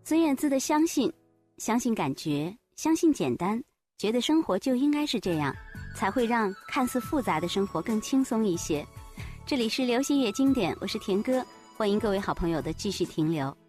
孙燕姿的相信，相信感觉，相信简单，觉得生活就应该是这样，才会让看似复杂的生活更轻松一些。这里是流行乐经典，我是田歌，欢迎各位好朋友的继续停留。